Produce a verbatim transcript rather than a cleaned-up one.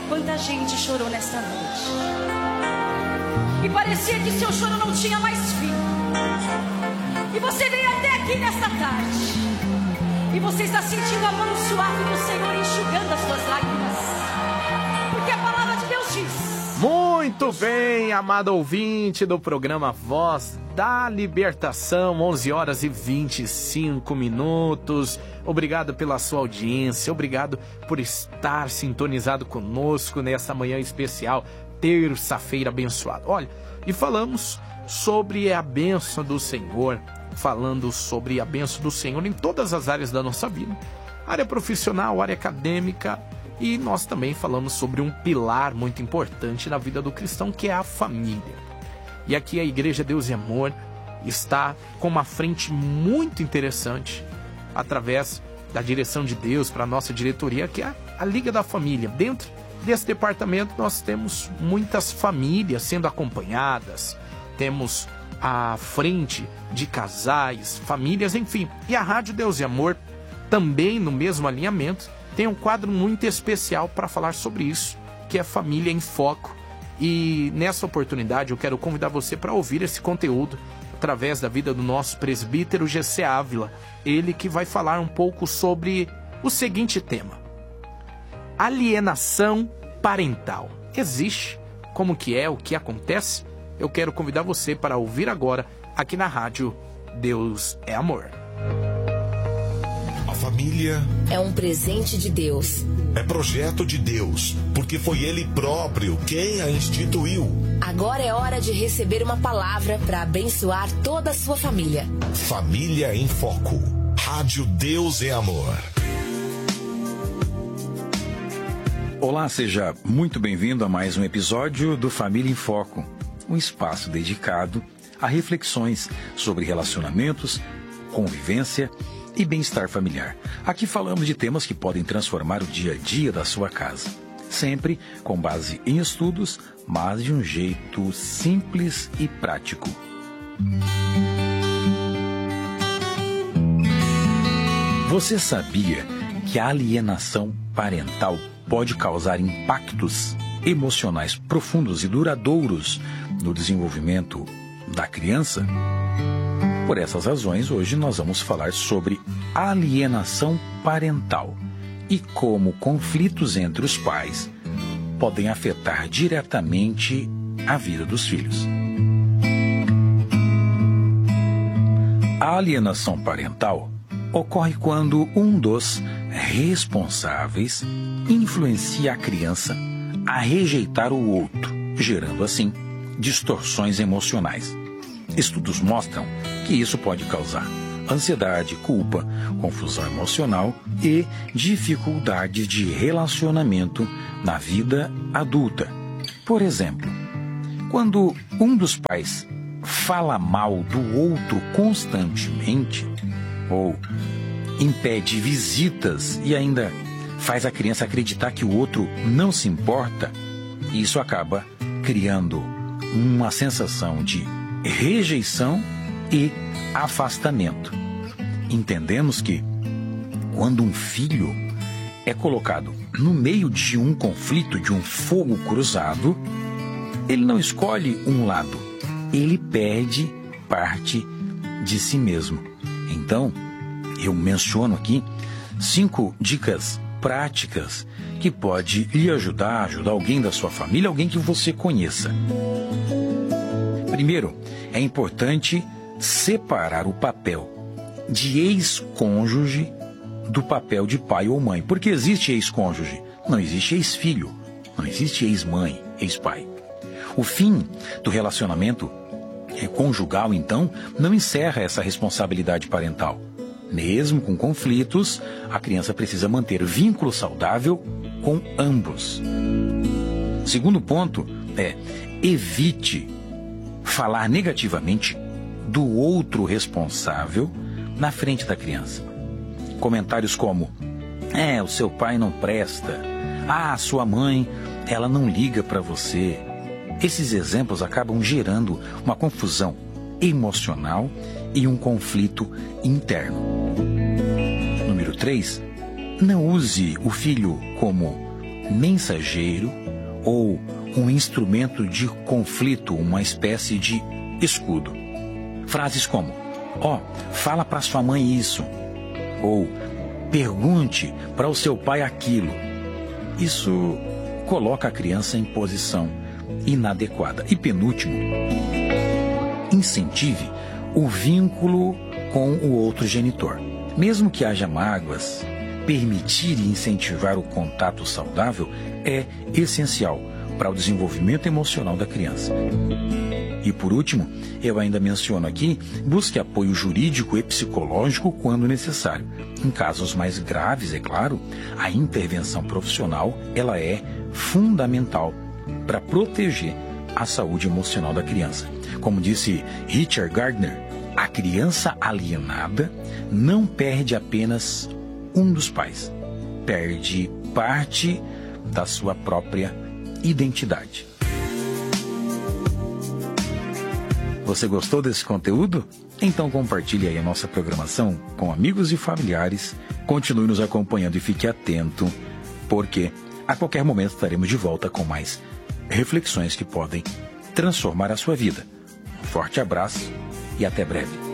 quanta gente chorou nesta noite. E parecia que seu choro não tinha mais fim. E você veio até aqui nesta tarde. E você está sentindo a mão suave do Senhor enxugando as suas lágrimas. Porque a palavra de Deus diz... Muito bem, amado ouvinte do programa Voz da Libertação, onze horas e vinte e cinco minutos. Obrigado pela sua audiência, obrigado por estar sintonizado conosco nessa manhã especial, terça-feira abençoada. Olha, e falamos sobre a bênção do Senhor, falando sobre a bênção do Senhor em todas as áreas da nossa vida, área profissional, área acadêmica, e nós também falamos sobre um pilar muito importante na vida do cristão, que é a família. E aqui a Igreja Deus e Amor está com uma frente muito interessante, através da direção de Deus para a nossa diretoria, que é a Liga da Família. Dentro desse departamento nós temos muitas famílias sendo acompanhadas, temos a frente de casais, famílias, enfim. E a Rádio Deus e Amor, também no mesmo alinhamento, tem um quadro muito especial para falar sobre isso, que é Família em Foco. E nessa oportunidade eu quero convidar você para ouvir esse conteúdo através da vida do nosso presbítero G C Ávila. Ele que vai falar um pouco sobre o seguinte tema: alienação parental. Existe? Como que é? O que acontece? Eu quero convidar você para ouvir agora aqui na rádio Deus é Amor. A família é um presente de Deus. É projeto de Deus, porque foi Ele próprio quem a instituiu. Agora é hora de receber uma palavra para abençoar toda a sua família. Família em Foco. Rádio Deus é Amor. Olá, seja muito bem-vindo a mais um episódio do Família em Foco, um espaço dedicado a reflexões sobre relacionamentos, convivência e bem-estar familiar. Aqui falamos de temas que podem transformar o dia a dia da sua casa, sempre com base em estudos, mas de um jeito simples e prático. Você sabia que a alienação parental pode causar impactos emocionais profundos e duradouros no desenvolvimento da criança? Por essas razões, hoje nós vamos falar sobre alienação parental e como conflitos entre os pais podem afetar diretamente a vida dos filhos. A alienação parental ocorre quando um dos responsáveis influencia a criança a rejeitar o outro, gerando assim distorções emocionais. Estudos mostram que isso pode causar ansiedade, culpa, confusão emocional e dificuldades de relacionamento na vida adulta. Por exemplo, quando um dos pais fala mal do outro constantemente ou impede visitas e ainda faz a criança acreditar que o outro não se importa, isso acaba criando uma sensação de rejeição e afastamento. Entendemos que quando um filho é colocado no meio de um conflito, de um fogo cruzado, ele não escolhe um lado, ele perde parte de si mesmo. Então, eu menciono aqui cinco dicas práticas que pode lhe ajudar, ajudar alguém da sua família, alguém que você conheça. Primeiro, é importante separar o papel de ex-cônjuge do papel de pai ou mãe. Porque existe ex-cônjuge, não existe ex-filho, não existe ex-mãe, ex-pai. O fim do relacionamento conjugal, então, não encerra essa responsabilidade parental. Mesmo com conflitos, a criança precisa manter vínculo saudável com ambos. Segundo ponto é: evite falar negativamente do outro responsável na frente da criança. Comentários como: é, o seu pai não presta. Ah, sua mãe, ela não liga para você. Esses exemplos acabam gerando uma confusão emocional e um conflito interno. Número três. Não use o filho como mensageiro ou um instrumento de conflito, uma espécie de escudo. Frases como: ó, oh, fala para sua mãe isso, ou pergunte para o seu pai aquilo. Isso coloca a criança em posição inadequada. E penúltimo, incentive o vínculo com o outro genitor. Mesmo que haja mágoas, permitir e incentivar o contato saudável é essencial para o desenvolvimento emocional da criança. E por último, eu ainda menciono aqui, busque apoio jurídico e psicológico quando necessário. Em casos mais graves, é claro, a intervenção profissional ela é fundamental para proteger a saúde emocional da criança. Como disse Richard Gardner, a criança alienada não perde apenas um dos pais, perde parte da sua própria identidade. Você gostou desse conteúdo? Então compartilhe aí a nossa programação com amigos e familiares. Continue nos acompanhando e fique atento, porque a qualquer momento estaremos de volta com mais reflexões que podem transformar a sua vida. Um forte abraço e até breve.